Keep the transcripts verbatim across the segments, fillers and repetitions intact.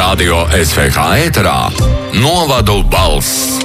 Radio S V H ēterā Novadu balss.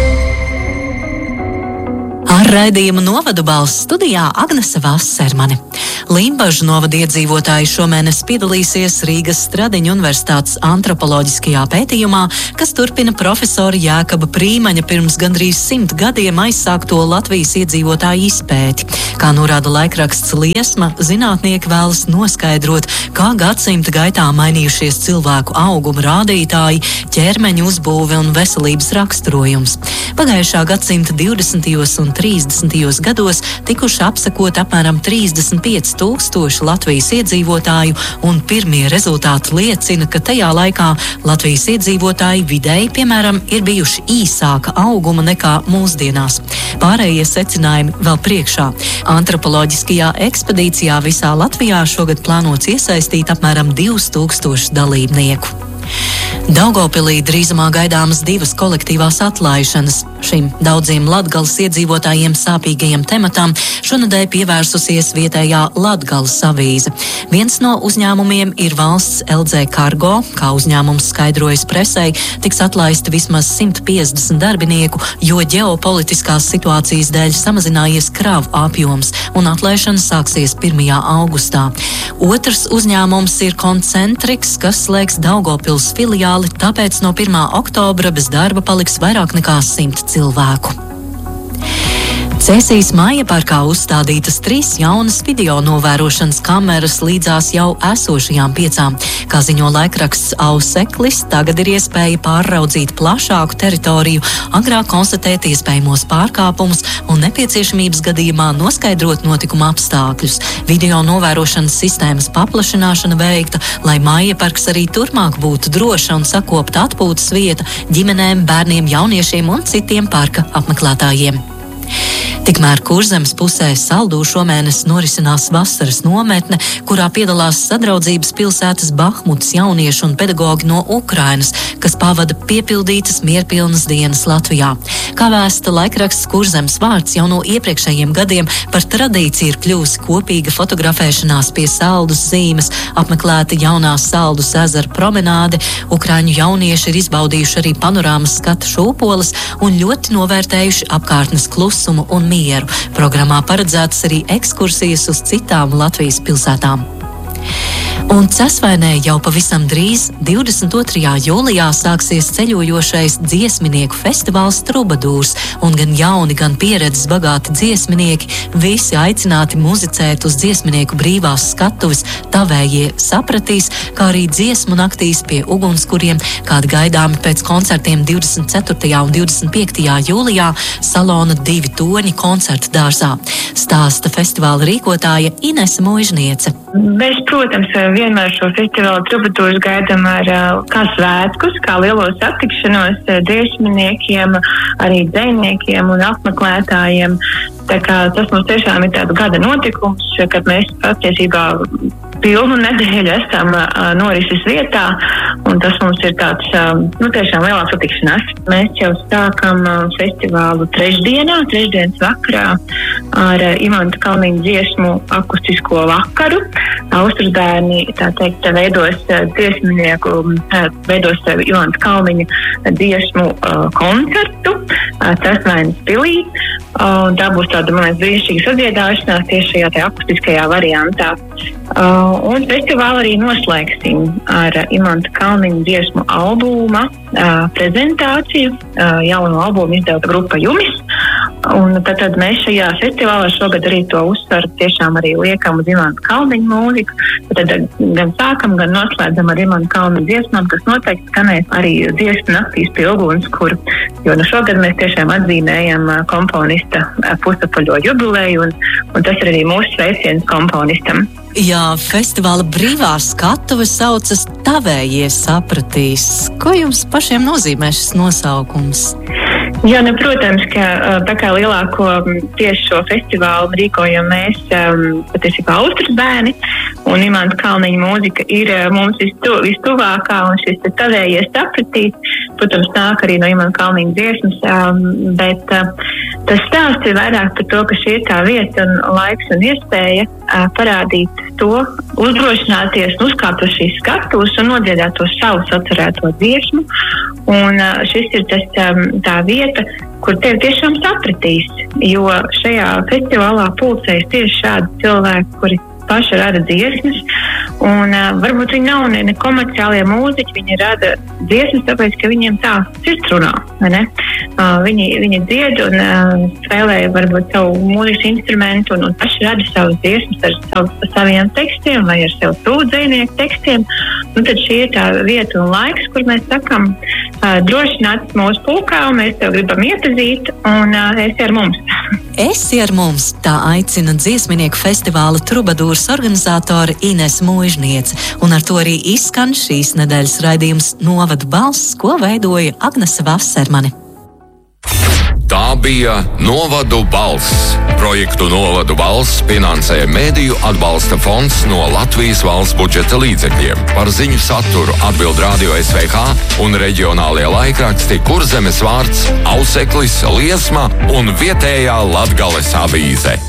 Ar raidījumu Novadu balss studijā Agnese Vassermane. Limbažu novada iedzīvotāji šomēnes piedalīsies Rīgas Stradiņu universitātes antropoloģiskajā pētījumā, kas turpina profesora Jēkaba Prīmaņa pirms gandrīz simt gadiem aizsākto Latvijas iedzīvotāju izpēti. Kā norāda laikraksts Liesma, zinātnieki vēlas noskaidrot, kā gadsimta gaitā mainījušies cilvēku auguma rādītāji, ķermeņa uzbūve un veselības raksturojums. Pagājušā gadsimta divdesmitajos un trīsdesmitajos gados tikuši apsekot apmēram trīsdesmit pieci tūkstoši Latvijas iedzīvotāju, un pirmie rezultāti liecina, ka tajā laikā Latvijas iedzīvotāji vidēji, piemēram, ir bijuši īsāka auguma nekā mūsdienās. Pārējie secinājumi vēl priekšā. Antropoloģiskajā ekspedīcijā visā Latvijā šogad plānots iesaistīt apmēram divus tūkstošus dalībnieku. Daugavpilī drīzumā gaidāmas divas kolektīvās atlaišanas. Šim daudziem Latgales iedzīvotājiem sāpīgajam tematam šonedēļ pievērsusies vietējā Latgales avīze. Viens no uzņēmumiem ir valsts L D Cargo. Kā uzņēmums skaidrojas presei, tiks atlaisti vismaz simt piecdesmit darbinieku, jo ģeopolitiskās situācijas dēļ samazinājies kravu apjoms, un atlaišana sāksies pirmajā augustā. Otrs uzņēmums ir Koncentriks, kas slēgs Daugavpils filiāli, tāpēc no pirmā oktobra bez darba paliks vairāk nekā simt cilvēku. Cēsīs Māja parkā uzstādītas trīs jaunas video novērošanas kameras līdzās jau esošajām piecām. Kā ziņo laikraksts Auseklis, tagad ir iespēja pārraudzīt plašāku teritoriju, agrāk konstatēt iespējamos pārkāpumus un nepieciešamības gadījumā noskaidrot notikuma apstākļus. Video novērošanas sistēmas paplašināšana veikta, lai Māja parks arī turpmāk būtu droša un sakopta atpūtas vieta ģimenēm, bērniem, jauniešiem un citiem parka apmeklētājiem. Tikmēr Kurzemes pusē Saldū šomēnes norisinās vasaras nometne, kurā piedalās Sadraudzības pilsētas Bahmutas jaunieši un pedagogi no Ukrainas, kas pavada piepildītas mierpilnas dienas Latvijā. Kā vēsta laikraksts Kurzemes vārds, jau no iepriekšējiem gadiem par tradīciju ir kļuvusi kopīga fotografēšanās pie Saldus zīmes, apmeklēta jaunā Saldus ezera promenāde, ukraiņu jaunieši ir izbaudījuši arī panorāmas skatu šūpoles un ļoti novērtējuši apkārtnes klusumu un mieru. Programmā paredzētas arī ekskursijas uz citām Latvijas pilsētām. Un Cesvainē jau pavisam drīz, divdesmit otrajā jūlijā, sāksies ceļojošais dziesminieku festivāls Trubadūrs, un gan jauni, gan pieredzes bagāti dziesminieki visi aicināti muzicēt uz dziesminieku brīvās skatuves Tavējie sapratīs, kā arī dziesmu naktīs pie ugunskuriem, kādi gaidāmi pēc koncertiem divdesmit ceturtajā un divdesmit piektajā jūlijā Salona divi toņi koncerta dārzā. Stāsta festivāla rīkotāja Inese Muižniece. Mēs, protams, vienmēr šo festivālu Trubadūrus gaidām ar kā svētkus, kā lielo satikšanos dziesminiekiem, arī dzejniekiem un apmeklētājiem. Tā kā tas mums tiešām ir tāds gada notikums, kad mēs patiesībā pilnu nedēļu esam uh, norises vietā, un tas mums ir tāds, uh, nu, tiešām lielā satikšanās. Mēs jau sākam uh, festivālu trešdienā, trešdienas vakarā ar uh, Imanta Kalniņa dziesmu akustisko vakaru. Austrus bērni, tā teikt, veidos uh, dziesminieku, uh, veidos uh, Imanta Kalniņa dziesmu uh, koncertu uh, Cesvainas pilī. Uh, tā būs tāda, man liekas, brīnišķīga sadziedāšanās tieši šajā te akustiskajā variantā. Uh, un festivālu arī noslēgsim ar Imanta Kalniņa dziesmu albuma uh, prezentāciju. Uh, jaunu albumu izdeva grupa Jumis. Un tad, tad mēs šajā festivālā šogad arī to uzsvaru tiešām arī liekam uz Imanta Kalniņa mūziku. Tad gan sākam, gan noslēdzam ar Imanta Kalniņa dziesmām, kas noteikti skanēs arī dziesmu naktīs pie ugunskura. Jo nu šogad mēs tiešām atzīmējam uh, komponista uh, pusapaļo jubileju, un, un tas ir arī mūsu sveiciens komponistam. Jā, festivāla brīvā skatuve saucas Tavējie sapratīs. Ko jums pašiem nozīmē šis nosaukums? Jā, nu, protams, ka tā kā lielāko tieši šo festivālu rīkojam mēs patiesībā Austrus bērni, un Imanta Kalniņa mūzika ir mums vistu, vistuvākā, un šis tavējies sapratīt, protams, nāk arī no Imanta Kalniņa dziesmas, um, bet uh, tas stāsts ir vairāk par to, ka šī ir tā vieta un laiks un iespēja uh, parādīt to, uzdrošināties, uzkāpt uz šīs skatuves un nodziedāt to savu sacerēto dziesmu, un uh, šis ir tas, um, tā vieta, kur tevi tiešām sapratīs, jo šajā festivālā pulcējas tieši šādi cilvēki, kuri paši rada dziesmas, un uh, varbūt viņi nav ne, ne komerciālie mūziķi, viņi rada dziesmas, tāpēc, ka viņiem tā sirds runā, vai ne? Uh, viņi, viņi dzied un uh, spēlē varbūt savu mūzikas instrumentu un, un paši rada savas dziesmas ar savu, saviem tekstiem vai ar savu tūdzējnieku tekstiem. Un tad šī ir tā vieta un laiks, kur mēs sakam, uh, droši nāc mūsu pulkā un mēs tev gribam iepazīt un uh, esi ar mums. Esi ar mums, tā aicina dziesminieku festivāla Trubadūrs organizātore Ines Muižniece, un ar to arī izskan šīs nedēļas raidījums Novadu balss, ko veidoja Agnese Vasermane. Tā bija Novadu balss. Projektu Novadu balss finansē Mēdīju atbalsta fonds no Latvijas valsts budžeta līdzekļiem. Par ziņu saturu atbild Radio S V H un reģionālie laikraksti Kurzemes vārds, Auseklis, Liesma un vietējā Latgales avīze.